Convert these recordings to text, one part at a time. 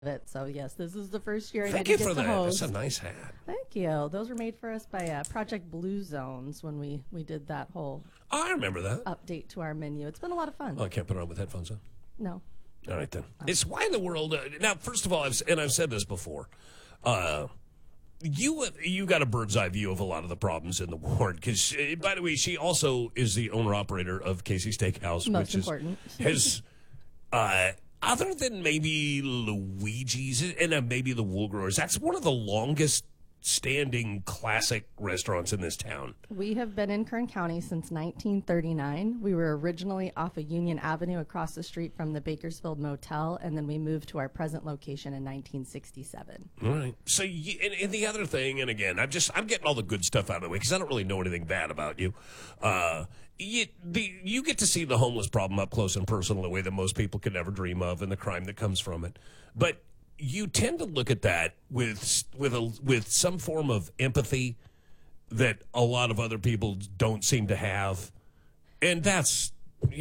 it. So yes, this is the first year I Thank get you to for get to that. host. That's a nice hat. Thank you. Those were made for us by Project Blue Zones when we did that whole Oh, I remember that. update to our menu. It's been a lot of fun. Oh, I can't put it on with headphones on. No. All right, then. It's why in the world... now, first of all, I've said this before. You got a bird's eye view of a lot of the problems in the ward. Because, by the way, she also is the owner-operator of Casey Steakhouse. Most which important. Other than maybe Luigi's and maybe the Wool Growers, that's one of the longest standing classic restaurants in this town. We have been in Kern County since 1939. We were originally off of Union Avenue across the street from the Bakersfield Motel, and then we moved to our present location in 1967. All right. So, and the other thing, and again, I'm getting all the good stuff out of the way because I don't really know anything bad about you. You get to see the homeless problem up close and personal in a way that most people could never dream of, and the crime that comes from it. But you tend to look at that with some form of empathy that a lot of other people don't seem to have, and that's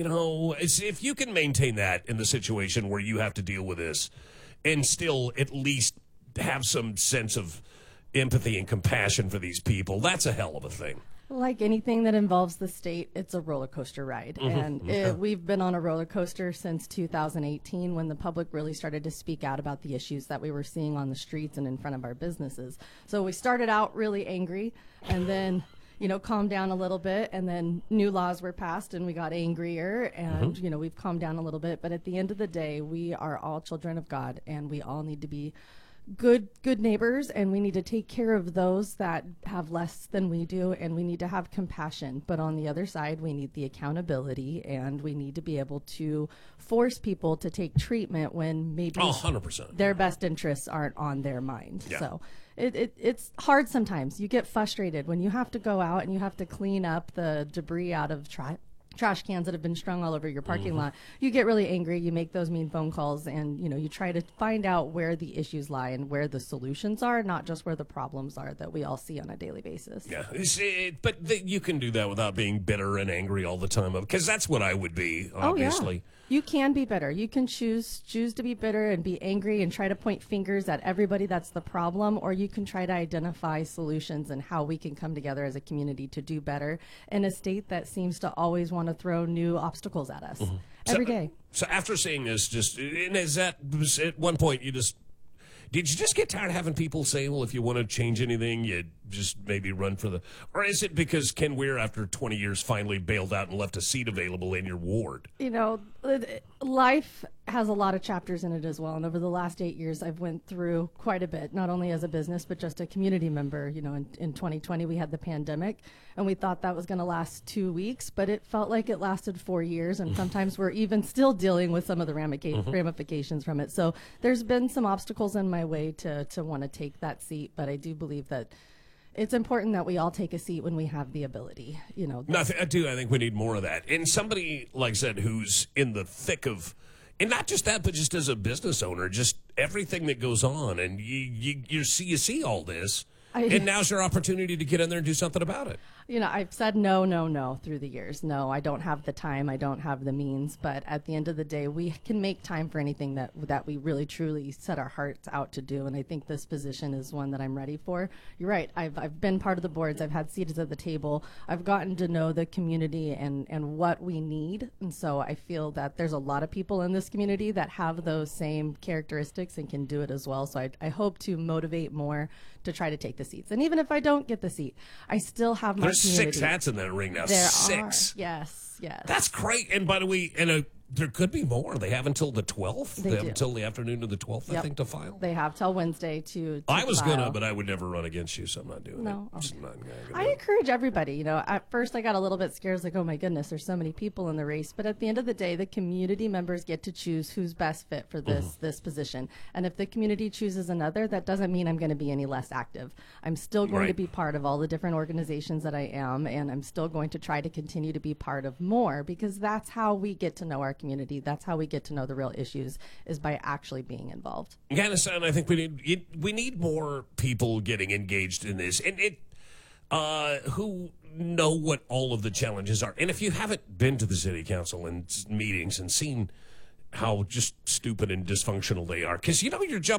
if you can maintain that in the situation where you have to deal with this, and still at least have some sense of empathy and compassion for these people, that's a hell of a thing. Like anything that involves the state, it's a roller coaster ride. Mm-hmm. And we've been on a roller coaster since 2018 when the public really started to speak out about the issues that we were seeing on the streets and in front of our businesses. So we started out really angry and then, calmed down a little bit, and then new laws were passed and we got angrier and, we've calmed down a little bit. But at the end of the day, we are all children of God and we all need to be good neighbors, and we need to take care of those that have less than we do, and we need to have compassion. But on the other side, we need the accountability, and we need to be able to force people to take treatment when maybe 100%. their best interests aren't on their mind. Yeah. So it's hard sometimes. You get frustrated when you have to go out and you have to clean up the debris out of trash cans that have been strung all over your parking lot. You get really angry, you make those mean phone calls, and you try to find out where the issues lie and where the solutions are, not just where the problems are that we all see on a daily basis. Yeah, but you can do that without being bitter and angry all the time, because that's what I would be, obviously. Oh, yeah. You can be bitter. You can choose to be bitter and be angry and try to point fingers at everybody that's the problem, or you can try to identify solutions and how we can come together as a community to do better in a state that seems to always want to throw new obstacles at us every day. So after seeing this, at one point did you just get tired of having people say, well, if you want to change anything, you just maybe run for the... Or is it because Ken Weir, after 20 years, finally bailed out and left a seat available in your ward? Life has a lot of chapters in it as well. And over the last 8 years, I've went through quite a bit, not only as a business, but just a community member. In 2020, we had the pandemic, and we thought that was going to last 2 weeks, but it felt like it lasted 4 years. And sometimes we're even still dealing with some of the ramifications from it. So there's been some obstacles in my way to want to take that seat. But I do believe that it's important that we all take a seat when we have the ability. I think we need more of that. And somebody, like I said, who's in the thick of, and not just that, but just as a business owner, just everything that goes on, and you see all this, and now's your opportunity to get in there and do something about it. I've said no through the years. No, I don't have the time. I don't have the means. But at the end of the day, we can make time for anything that we really, truly set our hearts out to do. And I think this position is one that I'm ready for. You're right. I've been part of the boards. I've had seats at the table. I've gotten to know the community and what we need. And so I feel that there's a lot of people in this community that have those same characteristics and can do it as well. So I hope to motivate more to try to take the seats. And even if I don't get the seat, I still have my There's community. 6 hats in that ring now. There 6. are. Yes. That's great. And by the way, there could be more. They have until the 12th. They have do. until the afternoon of the 12th, I think, to file. They have till Wednesday to I was file. gonna, but I would never run against you, so I'm not doing No, it. okay. Just not gonna I do it. encourage everybody. At first I got a little bit scared. I was like, oh my goodness, there's so many people in the race. But at the end of the day, the community members get to choose who's best fit for this position. And if the community chooses another, that doesn't mean I'm going to be any less active. I'm still going to be part of all the different organizations that I am, and I'm still going to try to continue to be part of more, because that's how we get to know our community. That's how we get to know the real issues, is by actually being involved. Yeah, and I think we need more people getting engaged in this, and who know what all of the challenges are. And if you haven't been to the city council and meetings and seen how just stupid and dysfunctional they are. Because, you're jumping